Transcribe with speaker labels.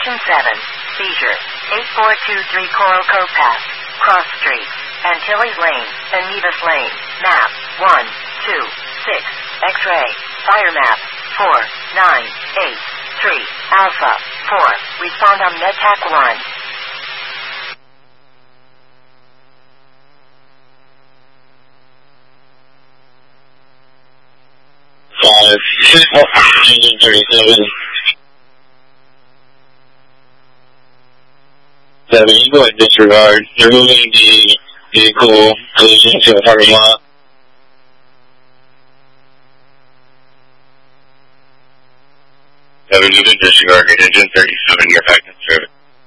Speaker 1: Attention 7. Seizure. 8423 Coral Cove Path. Cross Street. Antilles Lane. Anivas Lane. Map. 1, 2, 6. X-ray. Fire map. 4, 9, 8, 3. Alpha. 4. Respond on MedTac 1.
Speaker 2: Engine 37. 7, you go ahead and disregard. You're moving the vehicle collision to the parking lot. 7, you can disregard your engine 37, you're back.